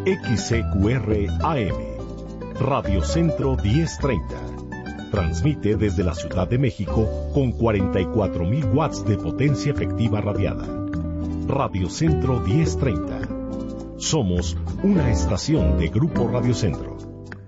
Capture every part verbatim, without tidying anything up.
X C Q R A M, Radio Centro diez treinta. Transmite desde la Ciudad de México con cuarenta y cuatro mil watts de potencia efectiva radiada. Radio Centro diez treinta. Somos una estación de Grupo Radio Centro.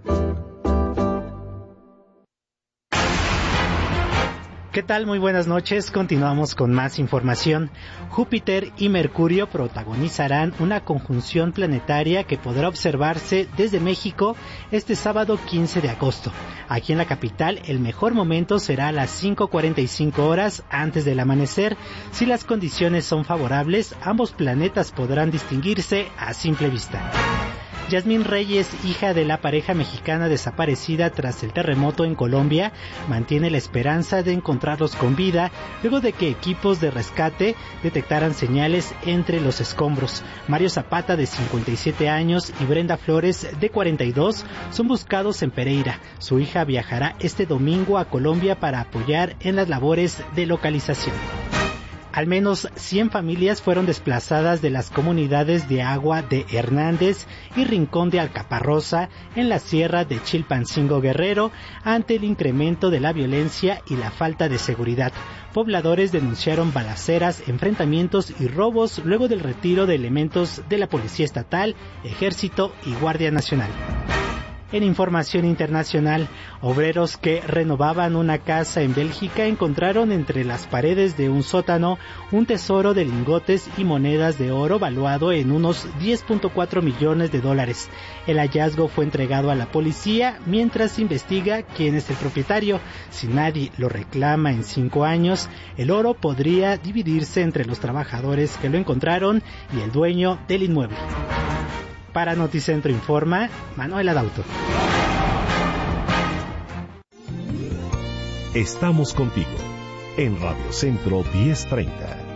¿Qué tal? Muy buenas noches. Continuamos con más información. Júpiter y Mercurio protagonizarán una conjunción planetaria que podrá observarse desde México este sábado quince de agosto. Aquí en la capital, el mejor momento será a las cinco cuarenta y cinco horas antes del amanecer. Si las condiciones son favorables, ambos planetas podrán distinguirse a simple vista. Yasmín Reyes, hija de la pareja mexicana desaparecida tras el terremoto en Colombia, mantiene la esperanza de encontrarlos con vida luego de que equipos de rescate detectaran señales entre los escombros. Mario Zapata, de cincuenta y siete años, y Brenda Flores, de cuarenta y dos, son buscados en Pereira. Su hija viajará este domingo a Colombia para apoyar en las labores de localización. Al menos cien familias fueron desplazadas de las comunidades de Agua de Hernández y Rincón de Alcaparrosa en la sierra de Chilpancingo Guerrero ante el incremento de la violencia y la falta de seguridad. Pobladores denunciaron balaceras, enfrentamientos y robos luego del retiro de elementos de la Policía Estatal, Ejército y Guardia Nacional. En información internacional, obreros que renovaban una casa en Bélgica encontraron entre las paredes de un sótano un tesoro de lingotes y monedas de oro valuado en unos diez punto cuatro millones de dólares. El hallazgo fue entregado a la policía mientras se investiga quién es el propietario. Si nadie lo reclama en cinco años, el oro podría dividirse entre los trabajadores que lo encontraron y el dueño del inmueble. Para Noticentro Informa, Manuel Adauto. Estamos contigo en Radio Centro diez treinta.